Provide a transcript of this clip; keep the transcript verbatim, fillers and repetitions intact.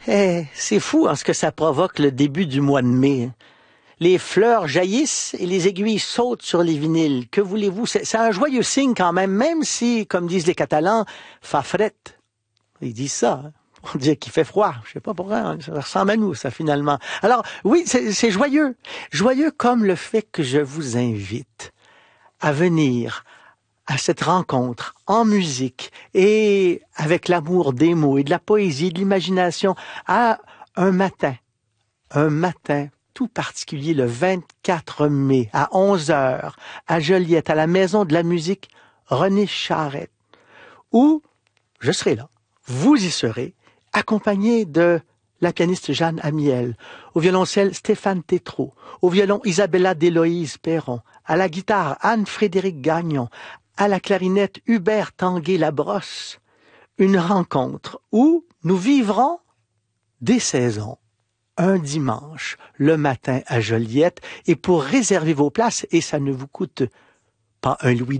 Eh, c'est fou en ce que ça provoque le début du mois de mai. Les fleurs jaillissent et les aiguilles sautent sur les vinyles. Que voulez-vous? C'est, c'est un joyeux signe quand même, même si, comme disent les Catalans, fa fret. Ils disent ça. Hein. On dit qu'il fait froid. Je sais pas pourquoi. Hein. Ça ressemble à nous, ça, finalement. Alors, oui, c'est, c'est joyeux. Joyeux comme le fait que je vous invite à venir à cette rencontre en musique et avec l'amour des mots et de la poésie, de l'imagination, à un matin, un matin tout particulier, le vingt-quatre mai, à onze heures, à Joliette, à la Maison de la musique René Charette, où je serai là, vous y serez, accompagné de la pianiste Jeanne Amiel, au violoncelle Stéphane Tétrault, au violon Isabella d'Éloïse Perron, à la guitare Anne-Frédérique Gagnon, à la clarinette Hubert Tanguay-Labrosse. Une rencontre où nous vivrons des saisons, un dimanche, le matin à Joliette, et pour réserver vos places, et ça ne vous coûte pas un louis